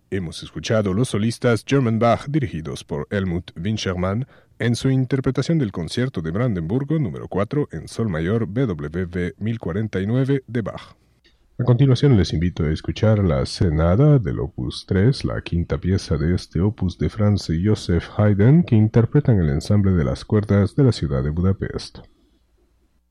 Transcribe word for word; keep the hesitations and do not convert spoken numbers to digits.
Hemos escuchado los solistas German Bach dirigidos por Helmut Winckelmann en su interpretación del concierto de Brandenburgo número cuatro en sol mayor B W V mil cuarenta y nueve de Bach. A continuación les invito a escuchar la Senada del Opus tres, la quinta pieza de este opus de Franz Joseph Haydn, que interpretan el ensamble de las cuerdas de la ciudad de Budapest.